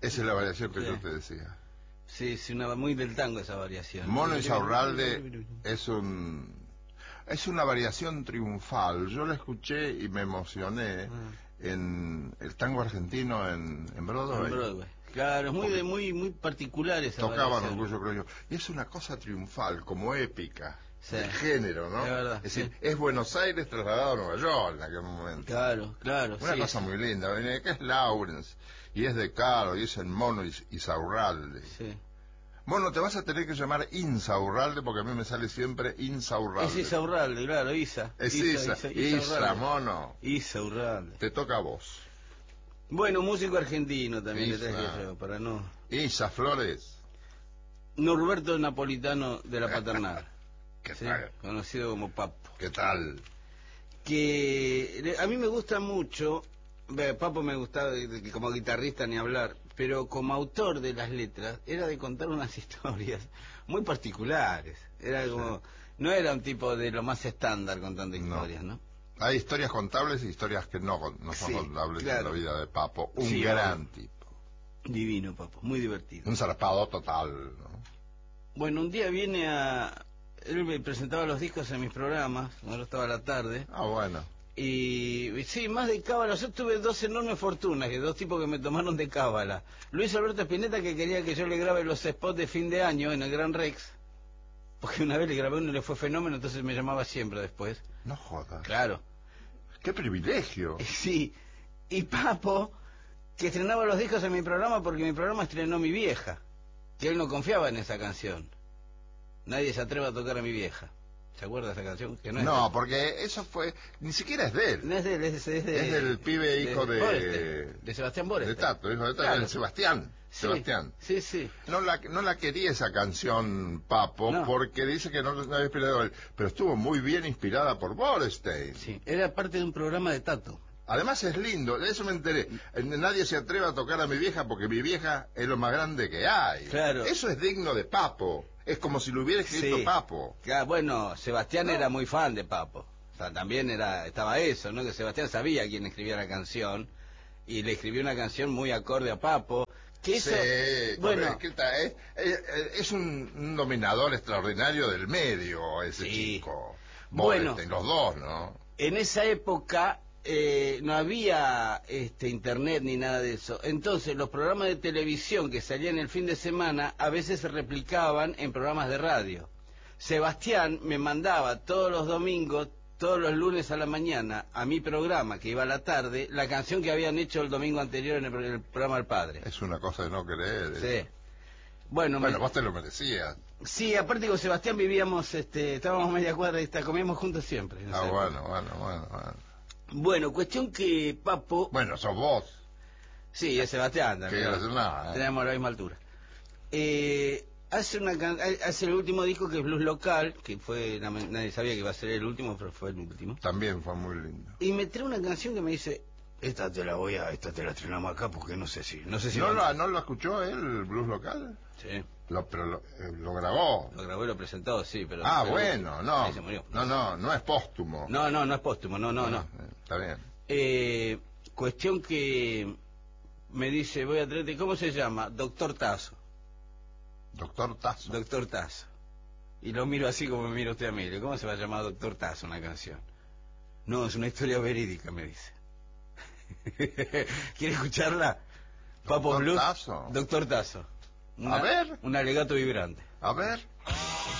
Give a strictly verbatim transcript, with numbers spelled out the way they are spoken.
Esa es la variación que Sí. yo te decía. Sí, sí, una muy del tango esa variación. Mono Insaurralde es un es una variación triunfal. Yo la escuché y me emocioné Ah. en el tango argentino en, en Broadway. En Broadway. Claro, es muy de, muy muy particular esa Tocaban variación. Orgullo Criollo. Y es una cosa triunfal, como épica, Sí. de género, ¿no? Es verdad, es decir, sí. es Buenos Aires trasladado a Nueva York en aquel momento. Claro, claro. Una sí, cosa sí. muy linda, que es Lawrence, y es de Caro, y es en Mono y Insaurralde. Sí. Mono, te vas a tener que llamar Insaurralde porque a mí me sale siempre Insaurralde. Es Isaurralde, claro, Isa. Es Isa, Isa, Isa, Isa, Isaurralde. Mono. Isaurralde. Te toca a vos. Bueno, músico argentino también le Isa. traje yo, para no... Isa Flores. Norberto Napolitano de la Paternal. ¿Qué ¿sí? tal? Conocido como Papo. ¿Qué tal? Que le- a mí me gusta mucho, ve, Papo me gustaba de- de- como guitarrista ni hablar, pero como autor de las letras era de contar unas historias muy particulares. Era como, no era un tipo de lo más estándar contando No. historias, ¿no? Hay historias contables y historias que no, no son Sí, contables claro. en la vida de Papo. Un Sí, gran obvio. tipo. Divino, Papo, muy divertido. Un zarpado total, ¿no? Bueno, un día viene a... Él me presentaba los discos en mis programas, cuando estaba a la tarde. Ah, bueno. Y sí, más de cábala. Yo tuve dos enormes fortunas, que dos tipos que me tomaron de cábala. Luis Alberto Spinetta, que quería que yo le grabe los spots de fin de año en el Gran Rex, porque una vez le grabé uno y le fue fenómeno, entonces me llamaba siempre después. No jodas. Claro. ¡Qué privilegio! Sí. Y Papo, que estrenaba los discos en mi programa porque mi programa estrenó Mi Vieja, que él no confiaba en esa canción. Nadie se atreve a tocar a Mi Vieja. ¿Se acuerda de esa canción? Que no, es No, de- porque eso fue... Ni siquiera es de él. no es de él, es, de- es de- Es del pibe hijo de... Boreste, de Sebastián Boreste. De Tato, hijo de Tato, Claro. de Sebastián. Sí, Sebastián. Sí, sí. No la, no la quería esa canción, Papo, No. porque dice que no, no había inspirado él, pero estuvo muy bien inspirada por Borestein. Sí, era parte de un programa de Tato. Además es lindo, de eso me enteré. Eh, Nadie se atreve a tocar a mi vieja porque mi vieja es lo más grande que hay. Claro. Eso es digno de Papo. Es como si lo hubiera escrito Sí. Papo. Claro, bueno, Sebastián No. era muy fan de Papo. O sea, también era estaba eso, ¿no? Que Sebastián sabía quién escribía la canción y le escribió una canción muy acorde a Papo. Que eso, Sí, bueno, escrita, es, es, es un, un dominador extraordinario del medio, ese Sí. chico. Bueno. Borestein, los dos, ¿no? en esa época eh, no había este internet ni nada de eso. Entonces los programas de televisión que salían el fin de semana a veces se replicaban en programas de radio. Sebastián me mandaba todos los domingos, todos los lunes a la mañana, a mi programa, que iba a la tarde, la canción que habían hecho el domingo anterior en el, en el programa El Padre. Es una cosa de no creer. Sí. eso. Bueno, Bueno, me- vos te lo merecías. sí, aparte con Sebastián vivíamos, este, estábamos a media cuadra y está, comíamos juntos siempre. en Ah, esa época. bueno, bueno, bueno, bueno. Bueno, cuestión que Papo... Bueno, sos vos. Sí, es Sebastián Que también. eres nada, ¿eh? Tenemos la misma altura. Eh, hace una can- hace el último disco que es Blues Local, que fue na- nadie sabía que iba a ser el último, pero fue el último. También fue muy lindo. Y me trae una canción que me dice, esta te la voy a, esta te la estrenamos acá porque no sé si, no sé si ¿No va- lo, ¿No lo escuchó él, el blues local? Sí, Lo, pero lo, eh, lo grabó. lo grabó y lo presentó, sí, pero... Ah, pero- bueno, no. Ahí se murió. No, no, no es póstumo. No, no, no es póstumo, no, no, no. Eh, Está bien. Eh, cuestión que me dice, voy a traerte, ¿cómo se llama? Doctor Tazo. Doctor Tazo. Doctor Tazo. Y lo miro así como me mira usted a mí. Le digo, ¿cómo se va a llamar Doctor Tazo una canción? No, es una historia verídica, me dice. ¿Quiere escucharla? Papo ¿Doctor Blues. Tazo? Doctor Tazo. Una- A ver. Un alegato vibrante. A ver.